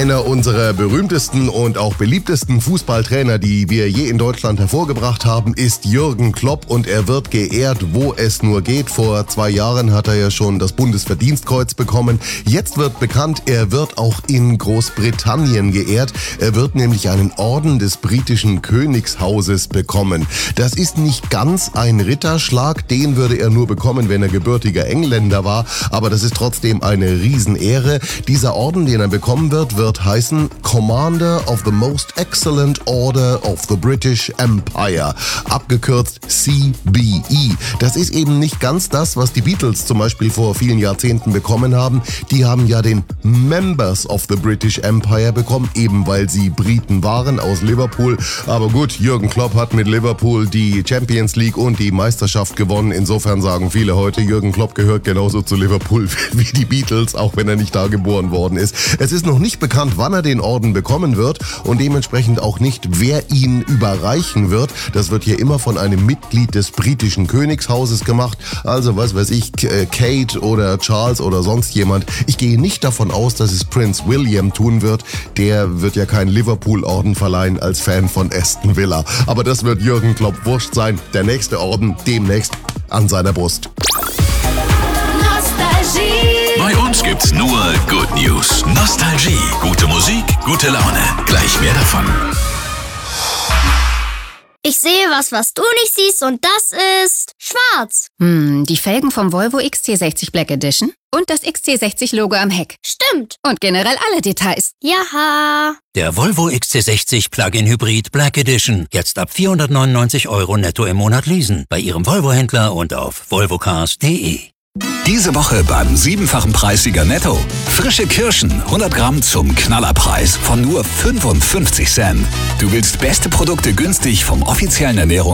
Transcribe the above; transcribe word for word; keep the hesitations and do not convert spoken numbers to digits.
Einer unserer berühmtesten und auch beliebtesten Fußballtrainer, die wir je in Deutschland hervorgebracht haben, ist Jürgen Klopp und er wird geehrt, wo es nur geht. Vor zwei Jahren hat er ja schon das Bundesverdienstkreuz bekommen. Jetzt wird bekannt, er wird auch in Großbritannien geehrt. Er wird nämlich einen Orden des britischen Königshauses bekommen. Das ist nicht ganz ein Ritterschlag, den würde er nur bekommen, wenn er gebürtiger Engländer war, aber das ist trotzdem eine Riesenehre. Dieser Orden, den er bekommen wird, wird heißen Commander of the Most Excellent Order of the British Empire, abgekürzt C B E. Das ist eben nicht ganz das, was die Beatles zum Beispiel vor vielen Jahrzehnten bekommen haben. Die haben ja den Members of the British Empire bekommen, eben weil sie Briten waren aus Liverpool. Aber gut, Jürgen Klopp hat mit Liverpool die Champions League und die Meisterschaft gewonnen. Insofern sagen viele heute, Jürgen Klopp gehört genauso zu Liverpool wie die Beatles, auch wenn er nicht da geboren worden ist. Es ist noch nicht bekannt, wann er den Orden bekommen wird und dementsprechend auch nicht, wer ihn überreichen wird. Das wird hier immer von einem Mitglied des britischen Königshauses gemacht. Also was weiß ich, Kate oder Charles oder sonst jemand. Ich gehe nicht davon aus, dass es Prinz William tun wird. Der wird ja keinen Liverpool-Orden verleihen als Fan von Aston Villa. Aber das wird Jürgen Klopp wurscht sein. Der nächste Orden demnächst an seiner Brust. Bei uns gibt's nur Good News. Nostalgie, gute Musik, gute Laune. Gleich mehr davon. Ich sehe was, was du nicht siehst und das ist schwarz. Hm, die Felgen vom Volvo X C sechzig Black Edition und das X C sechzig Logo am Heck. Stimmt. Und generell alle Details. Jaha. Der Volvo X C sechzig Plug-in Hybrid Black Edition. Jetzt ab vierhundertneunundneunzig Euro netto im Monat leasen. Bei Ihrem Volvo-Händler und auf volvocars punkt de. Diese Woche beim siebenfachen Preissieger Netto. Frische Kirschen, hundert Gramm zum Knallerpreis von nur fünfundfünfzig Cent. Du willst beste Produkte günstig vom offiziellen Ernährungs-